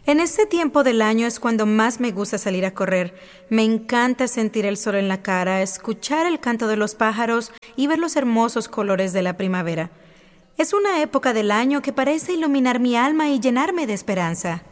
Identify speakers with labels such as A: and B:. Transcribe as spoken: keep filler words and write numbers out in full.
A: En este tiempo del año es cuando más me gusta salir a correr. Me encanta sentir el sol en la cara, escuchar el canto de los pájaros y ver los hermosos colores de la primavera. Es una época del año que parece iluminar mi alma y llenarme de esperanza.